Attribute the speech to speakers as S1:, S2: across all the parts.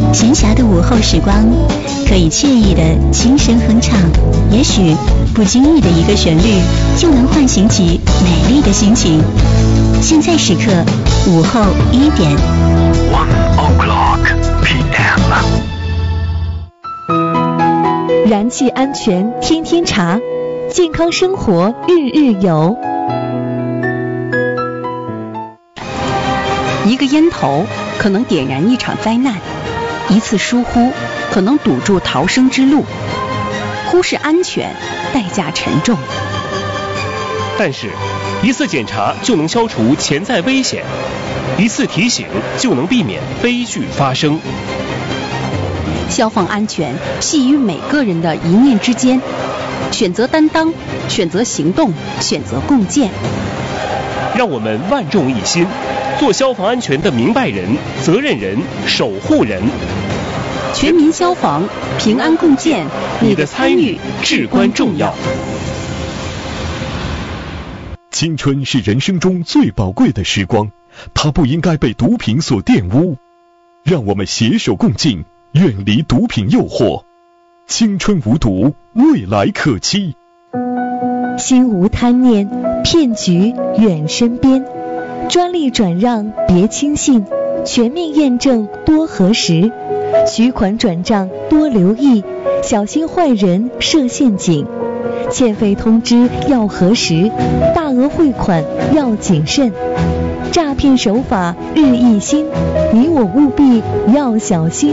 S1: 闲暇的午后时光，可以惬意的轻声哼唱，也许不经意的一个旋律，就能唤醒起美丽的心情。现在时刻，午后1点。1:00 p.m.
S2: 燃气安全天天查，健康生活日日有。
S3: 一个烟头可能点燃一场灾难，一次疏忽可能堵住逃生之路。忽视安全，代价沉重。
S4: 但是，一次检查就能消除潜在危险，一次提醒就能避免悲剧发生。
S3: 消防安全系于每个人的一念之间，选择担当，选择行动，选择共建。
S4: 让我们万众一心，做消防安全的明白人、责任人、守护人。
S3: 全民消防，平安共建，你的参与至关重要。
S5: 青春是人生中最宝贵的时光，它不应该被毒品所玷污。让我们携手共进，远离毒品诱惑。青春无毒，未来可期。
S2: 心无贪念，骗局远身边。专利转让别轻信，全面验证多核实。取款转账多留意，小心坏人设陷阱。欠费通知要核实，大额汇款要谨慎。诈骗手法日益新，你我务必要小心。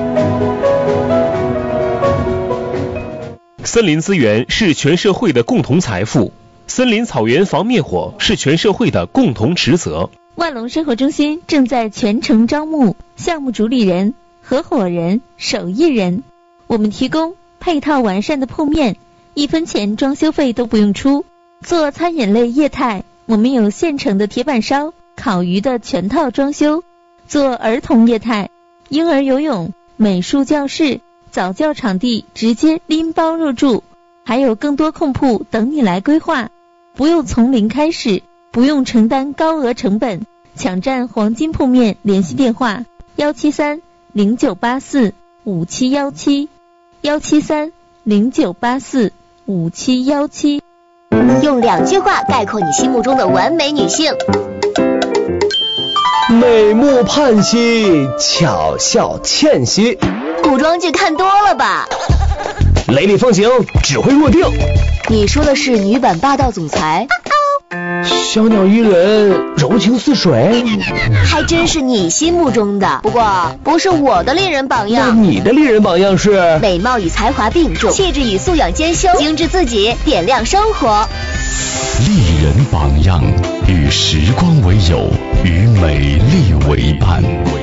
S4: 森林资源是全社会的共同财富，森林草原防灭火是全社会的共同职责。
S2: 万隆生活中心正在全程招募项目主理人、合伙人、手艺人，我们提供配套完善的铺面，1分钱装修费都不用出。做餐饮类业态，我们有现成的铁板烧、烤鱼的全套装修。做儿童业态，婴儿游泳、美术教室、早教场地直接拎包入住，还有更多空铺等你来规划。不用从零开始，不用承担高额成本，抢占黄金铺面。联系电话173-0984-5717 173-0984-5717。
S6: 用2句话概括你心目中的完美女性：
S7: 美目盼兮，巧笑倩兮。
S6: 古装剧看多了吧？
S7: 雷厉风行，指挥若定。
S6: 你说的是女版霸道总裁？
S7: 小鸟依人，柔情似水。
S6: 还真是你心目中的，不过不是我的丽人榜样。
S7: 那你的丽人榜样是？
S6: 美貌与才华并重，气质与素养兼修，精致自己，点亮生活。
S5: 丽人榜样，与时光为友，与美丽为伴。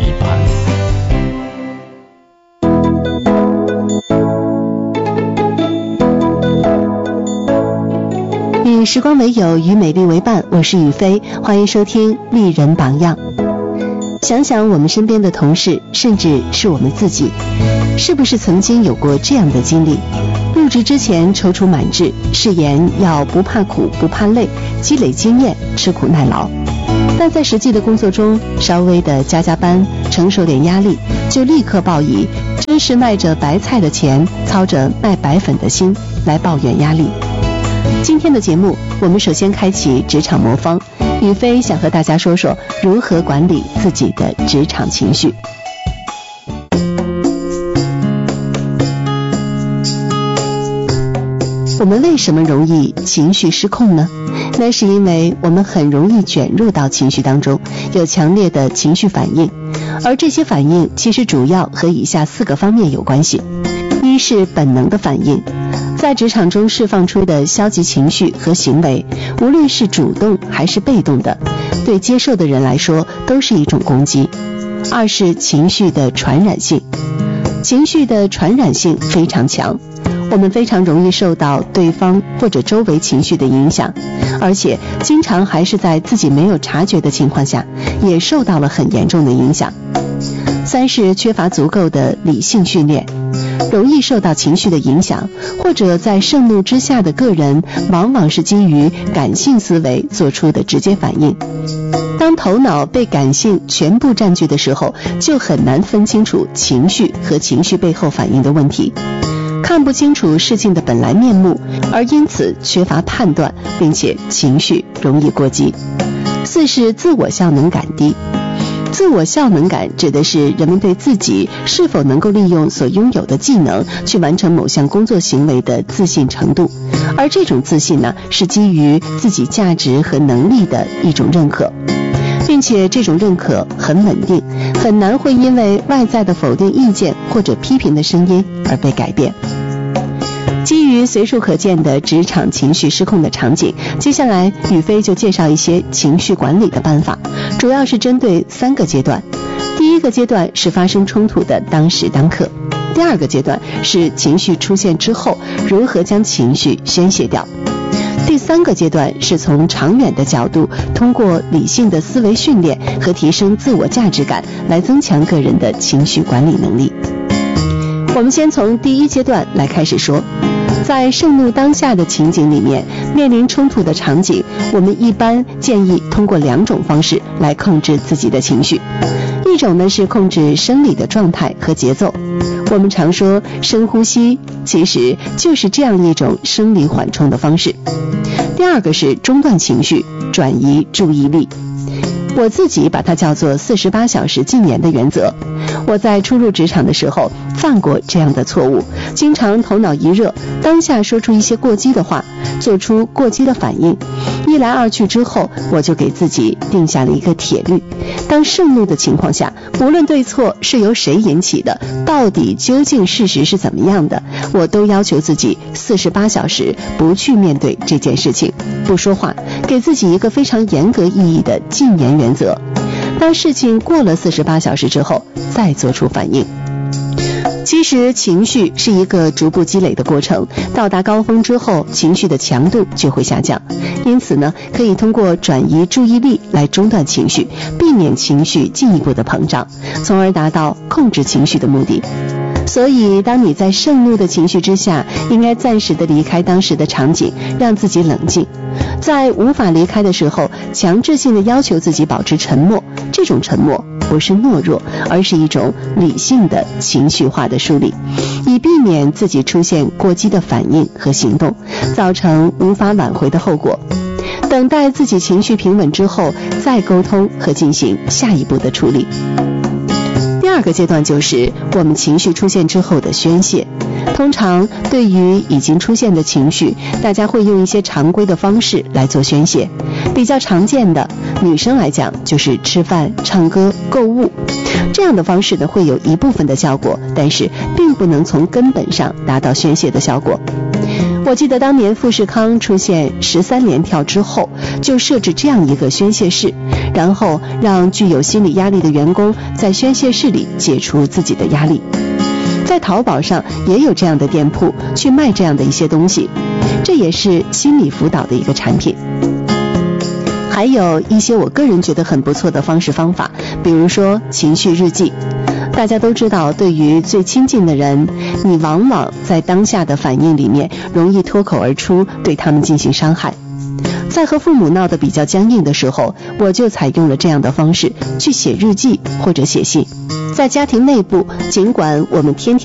S8: 与时光为友，与美丽为伴，我是雨飞，欢迎收听丽人榜样。想想我们身边的同事，甚至是我们自己，是不是曾经有过这样的经历？入职之前踌躇满志，誓言要不怕苦不怕累，积累经验，吃苦耐劳。但在实际的工作中，稍微的加班，承受点压力，就立刻报以真是卖着白菜的钱，操着卖白粉的心来抱怨压力。今天的节目，我们首先开启职场魔方，雨飞想和大家说说如何管理自己的职场情绪。我们为什么容易情绪失控呢？那是因为我们很容易卷入到情绪当中，有强烈的情绪反应，而这些反应其实主要和以下4个方面有关系。一是本能的反应，在职场中释放出的消极情绪和行为，无论是主动还是被动的，对接受的人来说都是一种攻击。二是情绪的传染性，情绪的传染性非常强，我们非常容易受到对方或者周围情绪的影响，而且经常还是在自己没有察觉的情况下，也受到了很严重的影响。三是缺乏足够的理性训练， 容易受到情绪的影响，或者在盛怒之下的个人往往是基于感性思维做出的直接反应。当头脑被感性全部占据的时候，就很难分清楚情绪和情绪背后反映的问题，看不清楚事情的本来面目，而因此缺乏判断，并且情绪容易过激。4是自我效能感低。自我效能感指的是人们对自己是否能够利用所拥有的技能去完成某项工作行为的自信程度，而这种自信呢，是基于自己价值和能力的一种认可，并且这种认可很稳定，很难会因为外在的否定意见或者批评的声音而被改变。基于随处可见的职场情绪失控的场景，接下来宇飞就介绍一些情绪管理的办法，主要是针对3个阶段。第一个阶段是发生冲突的当时当刻，第二个阶段是情绪出现之后如何将情绪宣泄掉，第3个阶段是从长远的角度，通过理性的思维训练和提升自我价值感来增强个人的情绪管理能力。我们先从第一阶段来开始说。在盛怒当下的情景里面，面临冲突的场景，我们一般建议通过2种方式来控制自己的情绪。一种呢是控制生理的状态和节奏，我们常说深呼吸，其实就是这样一种生理缓冲的方式。第二个是中断情绪，转移注意力，我自己把它叫做48小时禁言的原则。我在初入职场的时候犯过这样的错误，经常头脑一热，当下说出一些过激的话，做出过激的反应，一来二去之后，我就给自己定下了一个铁律，当盛怒的情况下，无论对错是由谁引起的，到底究竟事实是怎么样的，我都要求自己48小时不去面对这件事情，不说话，给自己一个非常严格意义的禁言原则。当事情过了48小时之后，再做出反应。其实情绪是一个逐步积累的过程，到达高峰之后，情绪的强度就会下降。因此呢，可以通过转移注意力来中断情绪，避免情绪进一步的膨胀，从而达到控制情绪的目的。所以当你在盛怒的情绪之下，应该暂时的离开当时的场景，让自己冷静。在无法离开的时候，强制性的要求自己保持沉默，这种沉默不是懦弱，而是一种理性的情绪化的梳理，以避免自己出现过激的反应和行动，造成无法挽回的后果。等待自己情绪平稳之后，再沟通和进行下一步的处理。第二个阶段就是我们情绪出现之后的宣泄。通常对于已经出现的情绪，大家会用一些常规的方式来做宣泄。比较常见的，女生来讲就是吃饭、唱歌、购物，这样的方式呢会有一部分的效果，但是并不能从根本上达到宣泄的效果。我记得当年富士康出现13连跳之后，就设置这样一个宣泄室，然后让具有心理压力的员工在宣泄室里解除自己的压力。在淘宝上也有这样的店铺去卖这样的一些东西，这也是心理辅导的一个产品。还有一些我个人觉得很不错的方式方法，比如说情绪日记。大家都知道，对于最亲近的人，你往往在当下的反应里面容易脱口而出，对他们进行伤害。在和父母闹得比较僵硬的时候，我就采用了这样的方式去写日记或者写信。在家庭内部，尽管我们天天